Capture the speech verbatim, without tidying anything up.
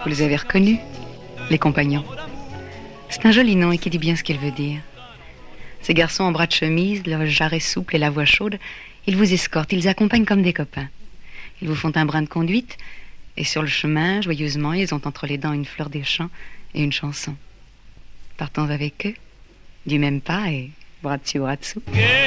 Vous les avez reconnus, les compagnons. C'est un joli nom et qui dit bien ce qu'il veut dire. Ces garçons en bras de chemise, le jarret souple et la voix chaude, ils vous escortent, ils accompagnent comme des copains. Ils vous font un brin de conduite, et sur le chemin, joyeusement, ils ont entre les dents une fleur des champs et une chanson. Partons avec eux, du même pas et bras dessus, bras dessous.